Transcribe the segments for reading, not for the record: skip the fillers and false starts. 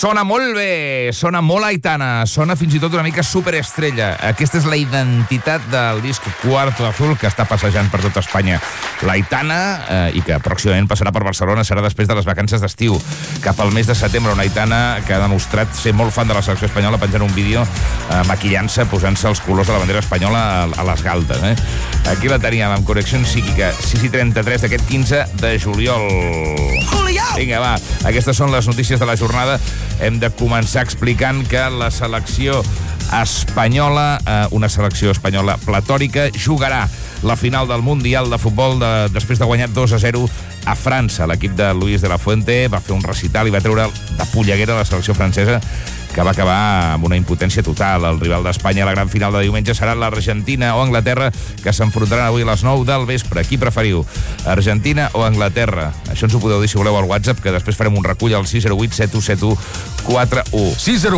Sona molt bé, sona molt Aitana, sona fins i tot una mica superestrella. Aquesta és la identitat del disc Cuarto Azul que està passejant per tota Espanya. L'Aitana, i que pròximament passarà per Barcelona, serà després de les vacances d'estiu. Cap al mes de setembre, una Aitana que ha demostrat ser molt fan de la selecció espanyola, penjant un vídeo maquillant-se, posant-se els colors de la bandera espanyola a les galtes. Aquí la teníem, amb Connexió Psíquica, 6:33 d'aquest 15 de juliol. Vinga, va, aquestes són les notícies de la jornada. Hem de començar explicant que la selecció espanyola, una selecció espanyola platòrica, jugarà la final del Mundial de Futbol després de guanyar 2-0 a França. L'equip de Luis de la Fuente va fer un recital i va treure de polleguera la selecció francesa, que va acabar amb una impotència total. El rival d'Espanya a la gran final de diumenge serà l'Argentina o Anglaterra, que s'enfrontaran avui a les 9 del vespre. Qui preferiu, Argentina o Anglaterra? Això ens ho podeu dir si voleu al WhatsApp, que després farem un recull al 608-717141.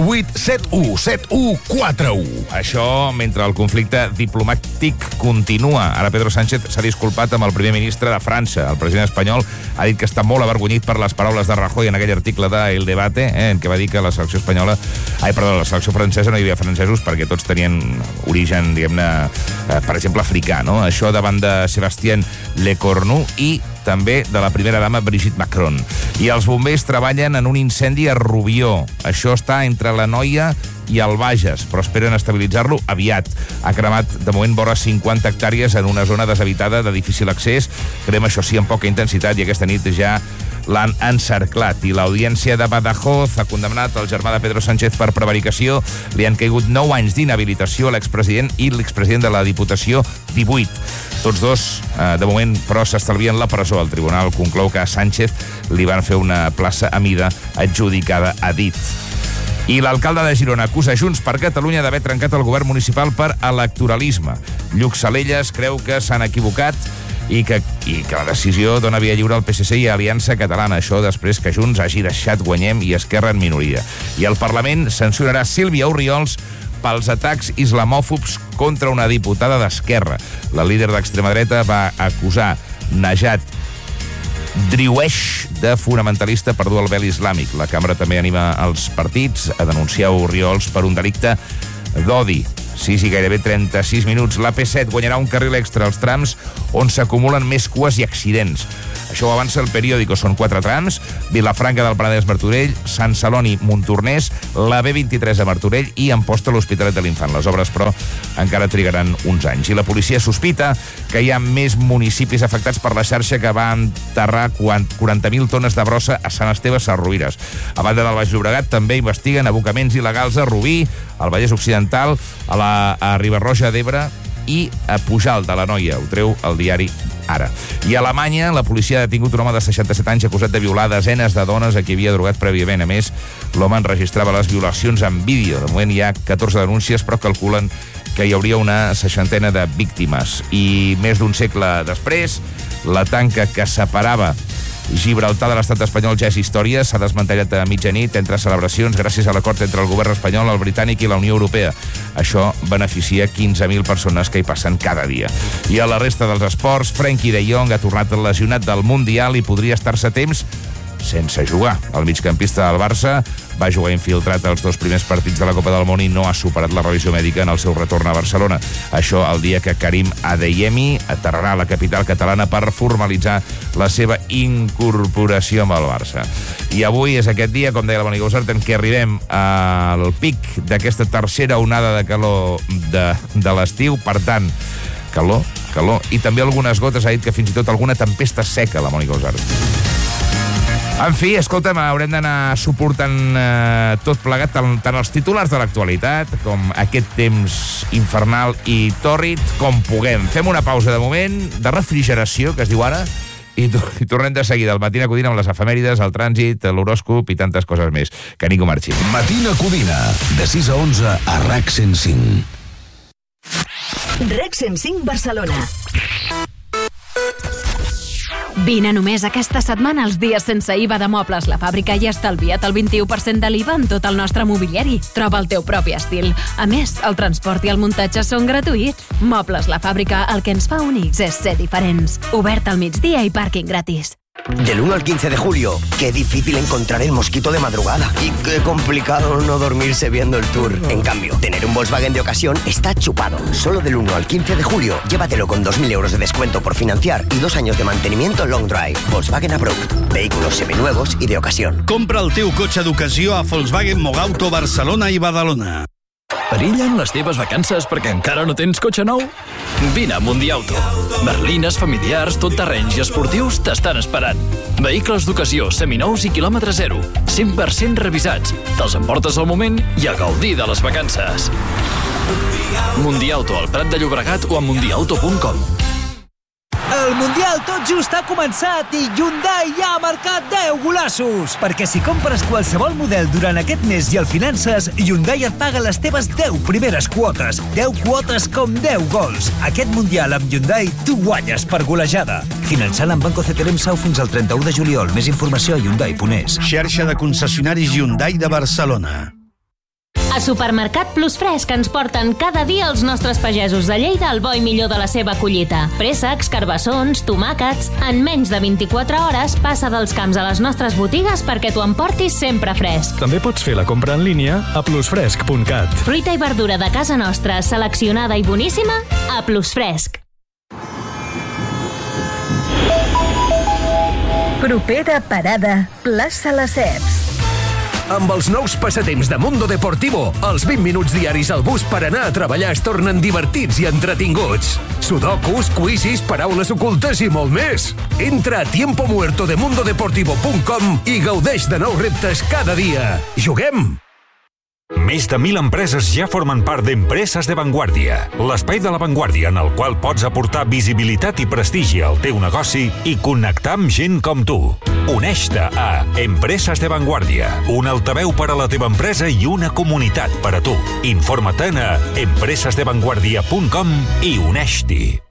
608-717141. Això mentre el conflicte diplomàtic continua. Ara Pedro Sánchez s'ha disculpat amb el primer ministre de França. El president espanyol ha dit que està molt avergonyit per les paraules de Rajoy en aquell article de El Debate, en què va dir que la selecció espanyola la selecció francesa no hi havia francesos perquè tots tenien origen, diguem-ne, per exemple, africà, no? Això davant de Sébastien Lecornu i també de la primera dama Brigitte Macron. I els bombers treballen en un incendi a Rubió. Això està entre la Noia i el Bages, però esperen estabilitzar-lo aviat. Ha cremat, de moment, vora 50 hectàrees en una zona deshabitada de difícil accés. Crema, això sí, amb poca intensitat, i aquesta nit ja l'han encerclat. I l'Audiència de Badajoz ha condemnat el germà de Pedro Sánchez per prevaricació. Li han caigut 9 anys d'inhabilitació a l'expresident i l'expresident de la Diputació, 18. Tots dos, de moment, però s'estalvien la presó. El tribunal conclou que a Sánchez li van fer una plaça a mida adjudicada a dit. I l'alcalde de Girona acusa Junts per Catalunya d'haver trencat el govern municipal per electoralisme. Lluc Salelles creu que s'han equivocat i que la decisió dona via lliure al PSC i a Aliança Catalana. Això després que Junts hagi deixat Guanyem i Esquerra en minoria. I el Parlament sancionarà Sílvia Orriols pels atacs islamòfobs contra una diputada d'Esquerra. La líder d'extrema dreta va acusar Najat Driouech de fonamentalista per dur el vel islàmic. La cambra també anima els partits a denunciar Orriols per un delicte d'odi. 6 i gairebé 36 minuts. L'AP7 guanyarà un carril extra als trams on s'acumulen més cues i accidents. Això ho avança el periòdico. Són 4 trams: Vilafranca del Penedès-Martorell, Sant Celoni-Montornès, la B23 a Martorell i Amposta a l'Hospitalet de l'Infant. Les obres, però, encara trigaran uns anys. I la policia sospita que hi ha més municipis afectats per la xarxa que va enterrar 40.000 tones de brossa a Sant Esteve Sesrovires. A banda del Baix Llobregat, també investiguen abocaments il·legals a Rubí, al Vallès Occidental, a Riba-roja d'Ebre i a Pujalt de la Noia. Ho treu el diari Ara. I a Alemanya, la policia ha detingut un home de 67 anys acusat de violar desenes de dones a qui havia drogat prèviament. A més, l'home enregistrava les violacions en vídeo. De moment hi ha 14 denúncies, però calculen que hi hauria una 60ena de víctimes. I més d'un segle després, la tanca que separava Gibraltar de l'estat espanyol ja és història. S'ha desmantellat a mitjanit entre celebracions gràcies a l'acord entre el govern espanyol, el britànic i la Unió Europea. Això beneficia 15.000 persones que hi passen cada dia. I a la resta dels esports, Frenkie de Jong ha tornat lesionat del Mundial i podria estar-se temps sense jugar. El migcampista del Barça va jugar infiltrat els 2 primers partits de la Copa del Món i no ha superat la revisió mèdica en el seu retorn a Barcelona. Això el dia que Karim Adeyemi aterrarà a la capital catalana per formalitzar la seva incorporació amb el Barça. I avui és aquest dia, com deia la Mònica Usart, en què arribem al pic d'aquesta tercera onada de calor de l'estiu. Per tant, calor, i també algunes gotes. Ha dit que fins i tot alguna tempesta seca, la Mònica Usart. En fi, escolta'm, haurem d'anar suportant tot plegat, tant els titulars de l'actualitat com aquest temps infernal i tòrrid com puguem. Fem una pausa de moment, de refrigeració, que es diu ara, i tornem de seguida al Matina Codina amb les efemèrides, el trànsit, l'horòscop i tantes coses més. Que ningú marxi. Matina Codina, de 6 a 11 a RAC 105. RAC 105 Barcelona. Vine només aquesta setmana als dies sense IVA de Mobles La Fàbrica i estalvia't el 21% de l'IVA en tot el nostre mobiliari. Troba el teu propi estil. A més, el transport i el muntatge són gratuïts. Mobles La Fàbrica, el que ens fa únics és ser diferents. Obert al migdia i pàrquing gratis. Del 1 al 15 de julio, qué difícil encontrar el mosquito de madrugada. Y qué complicado no dormirse viendo el Tour. En cambio, tener un Volkswagen de ocasión está chupado. Solo del 1 al 15 de julio, llévatelo con 2.000 euros de descuento por financiar y 2 años de mantenimiento long drive. Volkswagen Approved. Vehículos seminuevos y de ocasión. Compra el teu cotxe d'ocasió a Volkswagen Mogauto Barcelona i Badalona. Perillen les teves vacances perquè encara no tens cotxe nou? Vine a Mundiauto. Berlines, familiars, tot terrenys i esportius t'estan esperant. Vehicles d'ocasió, seminous i quilòmetre zero. 100% revisats. Te'ls emportes al moment i a gaudir de les vacances. Mundiauto al Prat de Llobregat o a mundiauto.com. El Mundial tot just ha començat i Hyundai ja ha marcat 10 golassos. Perquè si compres qualsevol model durant aquest mes i el finances, Hyundai et paga les teves 10 primeres quotes. 10 quotes com 10 gols. Aquest Mundial amb Hyundai tu guanyes per golejada. Finançant amb Banco CTLM Sau fins al 31 de juliol. Més informació a Hyundai.es. Xarxa de concessionaris Hyundai de Barcelona. A Supermercat Plus Fresc ens porten cada dia els nostres pagesos de Lleida al bo i millor de la seva collita. Préssecs, carbassons, tomàquets... En menys de 24 hores passa dels camps a les nostres botigues perquè t'ho emportis sempre fresc. També pots fer la compra en línia a plusfresc.cat. Fruita i verdura de casa nostra, seleccionada i boníssima, a Plus Fresc. Propera parada, plaça Lesseps. Amb els nous passatemps de Mundo Deportivo, els 20 minuts diaris al bus per anar a treballar es tornen divertits i entretinguts. Sudokus, quizzes, paraules ocultes i molt més. Entra a tiempomuertodemundodeportivo.com i gaudeix de nous reptes cada dia. Juguem! Més de 1.000 empreses ja formen part d'Empreses de Vanguardia, l'espai de la Vanguardia en el qual pots aportar visibilitat i prestigi al teu negoci i connectar amb gent com tu. Uneix-te a Empreses de Vanguardia, un altaveu per a la teva empresa i una comunitat per a tu. Informa't a empresesdevanguardia.com i uneix-t'hi.